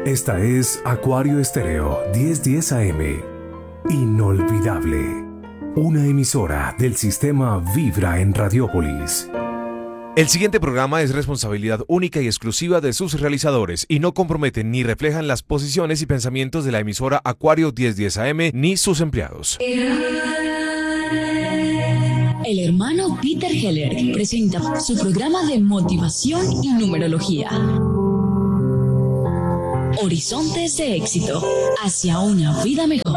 Esta es Acuario Estéreo 1010 AM. Inolvidable. Una emisora del sistema Vibra en Radiópolis. El siguiente programa es responsabilidad única y exclusiva de sus realizadores y no comprometen ni reflejan las posiciones y pensamientos de la emisora Acuario 1010 AM ni sus empleados. El hermano Peter Heller presenta su programa de motivación y numerología. Horizontes de éxito hacia una vida mejor.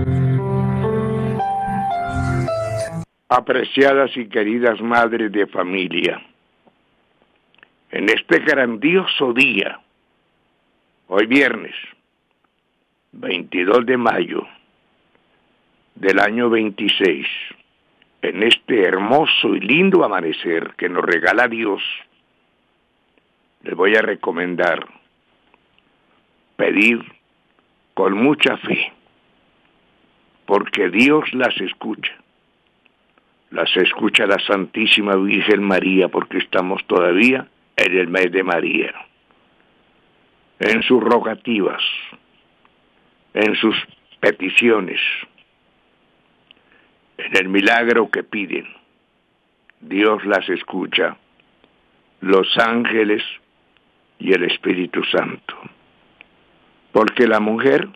Apreciadas y queridas madres de familia, en este grandioso día, hoy viernes, 22 de mayo del año 26, en este hermoso y lindo amanecer que nos regala Dios, les voy a recomendar pedir con mucha fe, porque Dios las escucha. Las escucha la Santísima Virgen María, porque estamos todavía en el mes de María. En sus rogativas, en sus peticiones, en el milagro que piden, Dios las escucha, los ángeles y el Espíritu Santo. Porque la mujer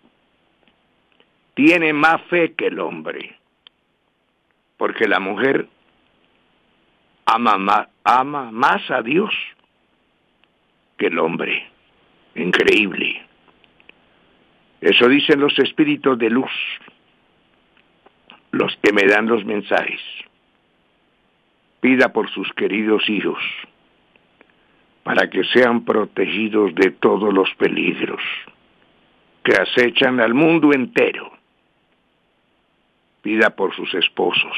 tiene más fe que el hombre. Porque la mujer ama más a Dios que el hombre. Increíble. Eso dicen los espíritus de luz, los que me dan los mensajes. Pida por sus queridos hijos, para que sean protegidos de todos los peligros que acechan al mundo entero. Pida por sus esposos.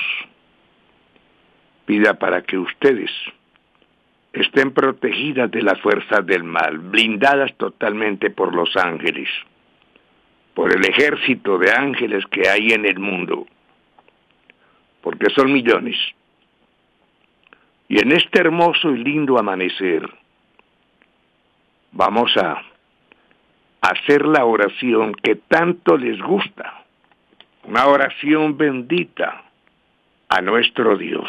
Pida para que ustedes estén protegidas de las fuerzas del mal, blindadas totalmente por los ángeles, por el ejército de ángeles que hay en el mundo, porque son millones. Y en este hermoso y lindo amanecer, vamos a hacer la oración que tanto les gusta. Una oración bendita a nuestro Dios.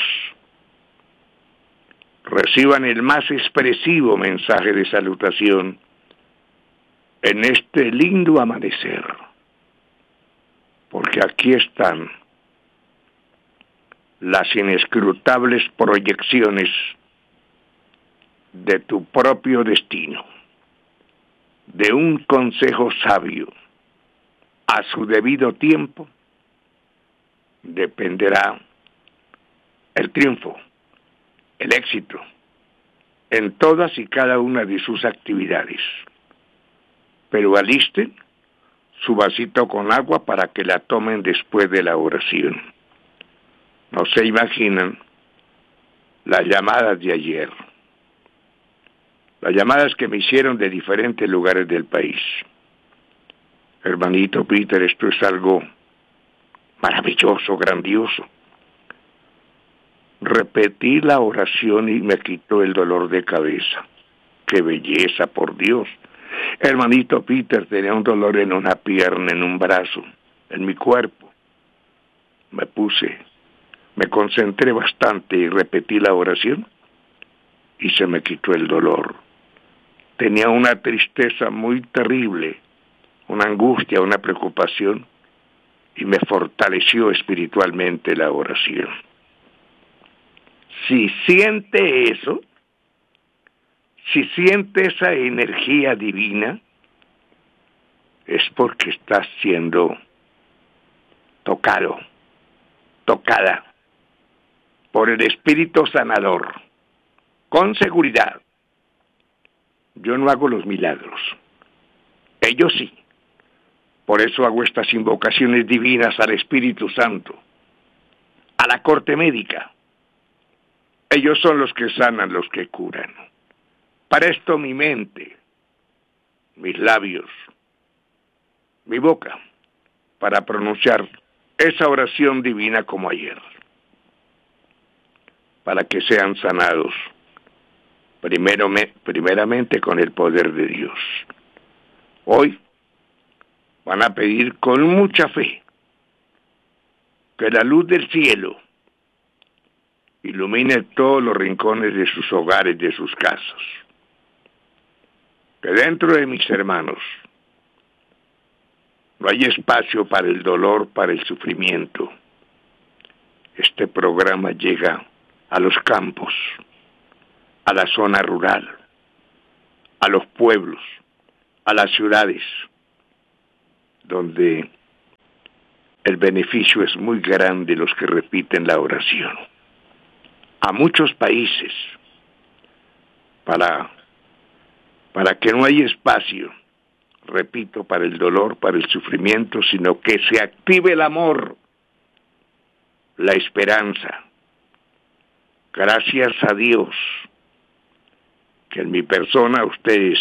Reciban el más expresivo mensaje de salutación en este lindo amanecer, porque aquí están las inescrutables proyecciones de tu propio destino, de un consejo sabio. A su debido tiempo dependerá el triunfo, el éxito, en todas y cada una de sus actividades. Pero alisten su vasito con agua para que la tomen después de la oración. No se imaginan las llamadas de ayer, las llamadas que me hicieron de diferentes lugares del país. Hermanito Peter, esto es algo maravilloso, grandioso. Repetí la oración y me quitó el dolor de cabeza. ¡Qué belleza, por Dios! Hermanito Peter, tenía un dolor en una pierna, en un brazo, en mi cuerpo. Me concentré bastante y repetí la oración y se me quitó el dolor. Tenía una tristeza muy terrible, una angustia, una preocupación, y me fortaleció espiritualmente la oración. Si siente eso, si siente esa energía divina, es porque está siendo tocado, tocada por el Espíritu Sanador, con seguridad. Yo no hago los milagros, ellos sí. Por eso hago estas invocaciones divinas al Espíritu Santo, a la corte médica. Ellos son los que sanan, los que curan. Para esto mi mente, mis labios, mi boca, para pronunciar esa oración divina como ayer, para que sean sanados, primeramente con el poder de Dios. Hoy van a pedir con mucha fe que la luz del cielo ilumine todos los rincones de sus hogares, de sus casas. Que dentro de mis hermanos no hay espacio para el dolor, para el sufrimiento. Este programa llega a los campos, a la zona rural, a los pueblos, a las ciudades, donde el beneficio es muy grande los que repiten la oración. A muchos países, para que no haya espacio, repito, para el dolor, para el sufrimiento, sino que se active el amor, la esperanza. Gracias a Dios que en mi persona ustedes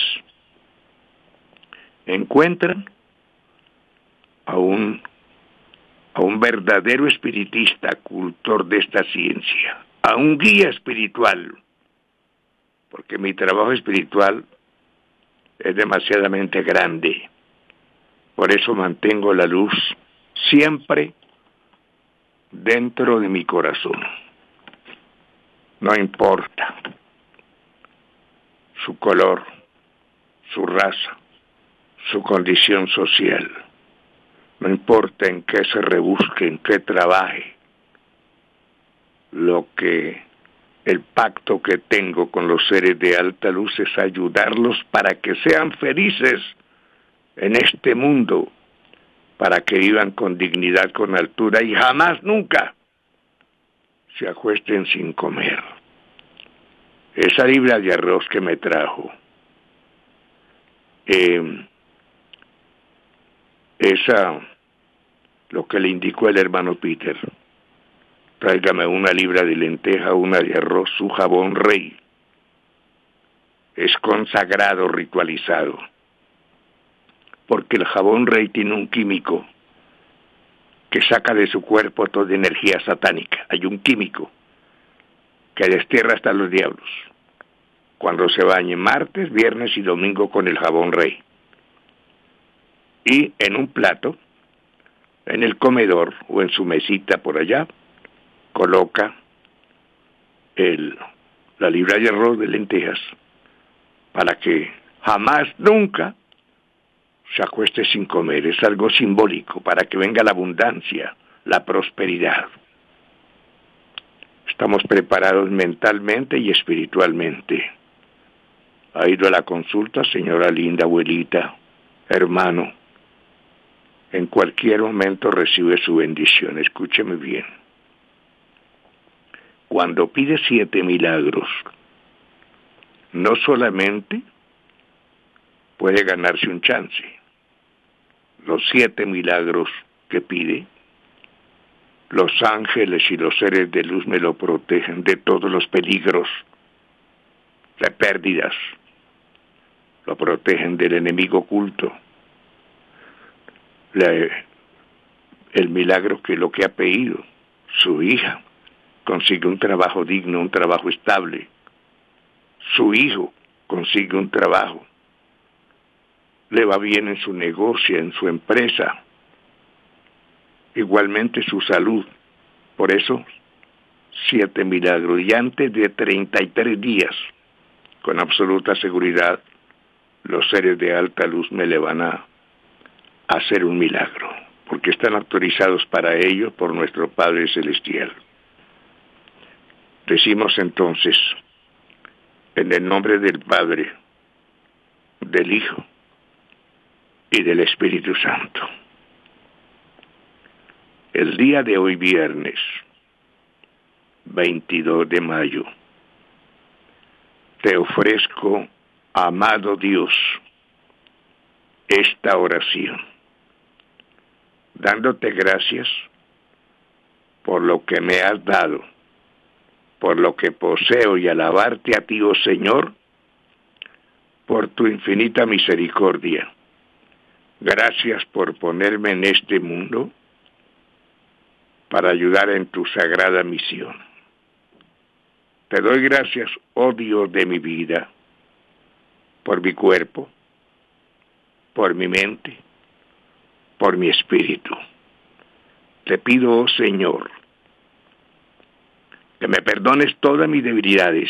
encuentran a un verdadero espiritista, cultor de esta ciencia, a un guía espiritual, porque mi trabajo espiritual es demasiadamente grande. Por eso mantengo la luz siempre dentro de mi corazón. No importa su color, su raza, su condición social. No importa en qué se rebusque, en qué trabaje. El pacto que tengo con los seres de alta luz es ayudarlos para que sean felices en este mundo, para que vivan con dignidad, con altura y jamás, nunca se acuesten sin comer. Esa libra de arroz que me trajo, lo que le indicó el hermano Peter, tráigame una libra de lenteja, una de arroz, su jabón rey. Es consagrado, ritualizado. Porque el jabón rey tiene un químico que saca de su cuerpo toda energía satánica. Hay un químico que destierra hasta los diablos. Cuando se bañe martes, viernes y domingo con el jabón rey. Y en un plato, en el comedor o en su mesita por allá, coloca la libra de arroz, de lentejas, para que jamás, nunca se acueste sin comer. Es algo simbólico para que venga la abundancia, la prosperidad. Estamos preparados mentalmente y espiritualmente. Ha ido a la consulta, señora linda, abuelita, hermano. En cualquier momento recibe su bendición. Escúcheme bien. Cuando pide 7 milagros, no solamente puede ganarse un chance. Los 7 milagros que pide, los ángeles y los seres de luz me lo protegen de todos los peligros, de pérdidas, lo protegen del enemigo oculto. El milagro que lo que ha pedido, su hija consigue un trabajo digno, un trabajo estable. Su hijo consigue un trabajo. Le va bien en su negocio, en su empresa. Igualmente su salud. Por eso, 7 milagros. Y antes de 33 días, con absoluta seguridad, los seres de alta luz me le van a hacer un milagro, porque están autorizados para ello por nuestro Padre Celestial. Decimos entonces, en el nombre del Padre, del Hijo y del Espíritu Santo. El día de hoy, viernes 22 de mayo, te ofrezco, amado Dios, esta oración, dándote gracias por lo que me has dado, por lo que poseo, y alabarte a ti, oh Señor, por tu infinita misericordia. Gracias por ponerme en este mundo para ayudar en tu sagrada misión. Te doy gracias, oh Dios de mi vida, por mi cuerpo, por mi mente, por mi espíritu. Te pido, oh Señor, que me perdones todas mis debilidades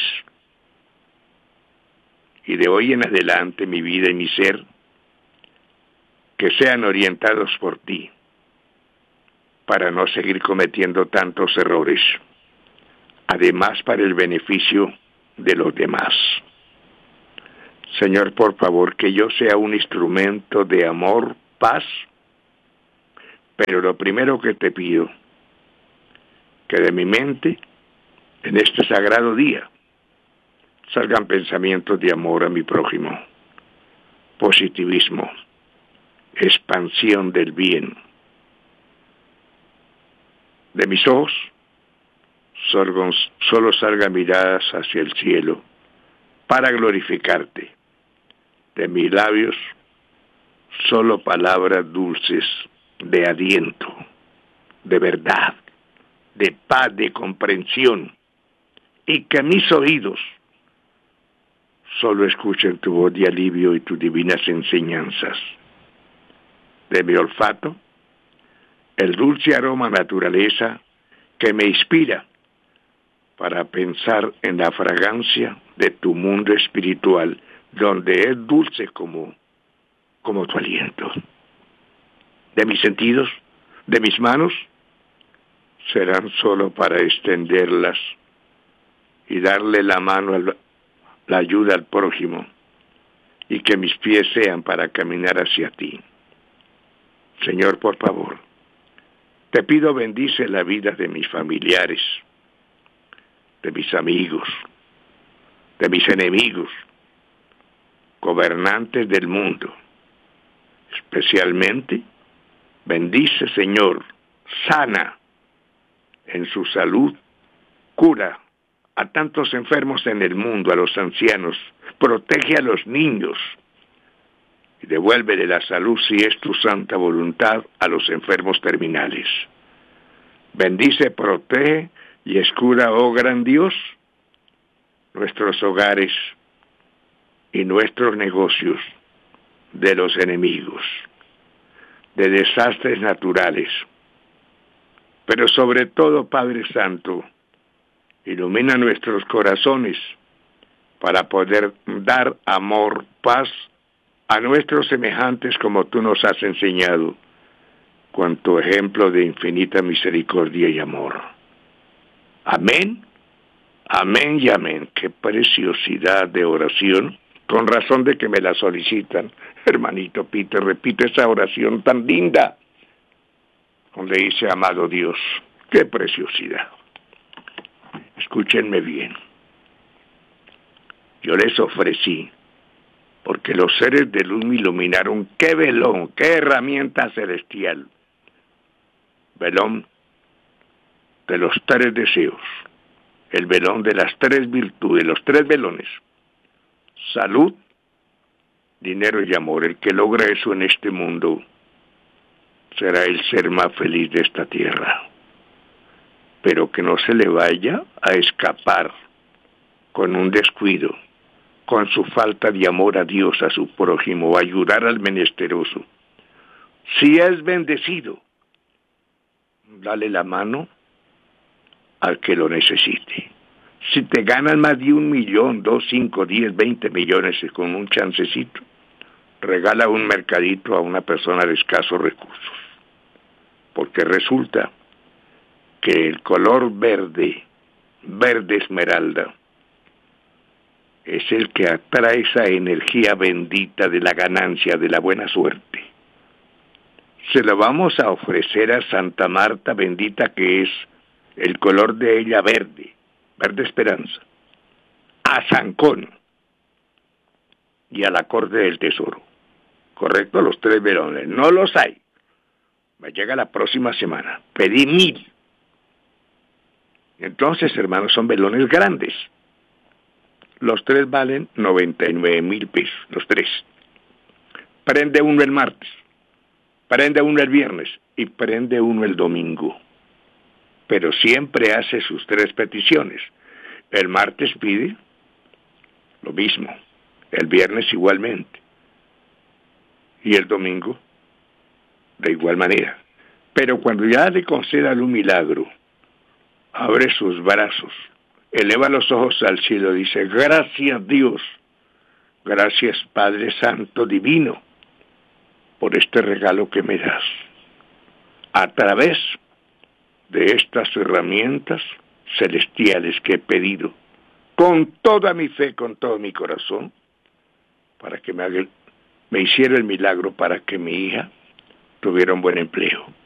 y de hoy en adelante mi vida y mi ser que sean orientados por ti para no seguir cometiendo tantos errores, además para el beneficio de los demás. Señor, por favor, que yo sea un instrumento de amor, paz, pero lo primero que te pido, que de mi mente, en este sagrado día, salgan pensamientos de amor a mi prójimo, positivismo, expansión del bien. De mis ojos solo salgan miradas hacia el cielo para glorificarte. De mis labios solo palabras dulces de aliento, de verdad, de paz, de comprensión, y que mis oídos solo escuchen tu voz de alivio y tus divinas enseñanzas. De mi olfato, el dulce aroma naturaleza que me inspira para pensar en la fragancia de tu mundo espiritual, donde es dulce como tu aliento. De mis sentidos, de mis manos, serán solo para extenderlas y darle la mano, la ayuda al prójimo, y que mis pies sean para caminar hacia ti. Señor, por favor, te pido bendice la vida de mis familiares, de mis amigos, de mis enemigos, gobernantes del mundo. Especialmente, bendice, Señor, sana en su salud, cura a tantos enfermos en el mundo, a los ancianos, protege a los niños y devuélvele la salud, si es tu santa voluntad, a los enfermos terminales. Bendice, protege y escuda, oh gran Dios, nuestros hogares y nuestros negocios de los enemigos, de desastres naturales. Pero sobre todo, Padre Santo, ilumina nuestros corazones para poder dar amor, paz a nuestros semejantes como tú nos has enseñado, con tu ejemplo de infinita misericordia y amor. Amén, amén y amén. Qué preciosidad de oración, con razón de que me la solicitan. Hermanito Peter, repite esa oración tan linda, donde dice, amado Dios, qué preciosidad. Escúchenme bien. Yo les ofrecí, porque los seres de luz me iluminaron, qué velón, qué herramienta celestial. Velón de los tres deseos, el velón de las tres virtudes, los tres velones: salud, dinero y amor. El que logra eso en este mundo será el ser más feliz de esta tierra. Pero que no se le vaya a escapar con un descuido, con su falta de amor a Dios, a su prójimo, a ayudar al menesteroso. Si es bendecido, dale la mano al que lo necesite. Si te ganan más de 1 millón, 2, 5, 10, 20 millones con un chancecito, regala un mercadito a una persona de escasos recursos. Porque resulta que el color verde, verde esmeralda, es el que atrae esa energía bendita de la ganancia, de la buena suerte. Se lo vamos a ofrecer a Santa Marta bendita, que es el color de ella verde, verde esperanza, a Zancón y a la Corte del Tesoro. ¿Correcto? Los tres velones. No los hay. Me llega la próxima semana. Pedí 1000. Entonces, hermanos, son velones grandes. Los tres valen 99,000 pesos, los tres. Prende uno el martes, prende uno el viernes y prende uno el domingo. Pero siempre hace sus tres peticiones. El martes pide lo mismo, el viernes igualmente, y el domingo de igual manera. Pero cuando ya le concedan un milagro, abre sus brazos, eleva los ojos al cielo, dice: gracias Dios, gracias Padre Santo Divino, por este regalo que me das. A través de estas herramientas celestiales que he pedido, con toda mi fe, con todo mi corazón, para que me hiciera el milagro para que mi hija tuviera un buen empleo.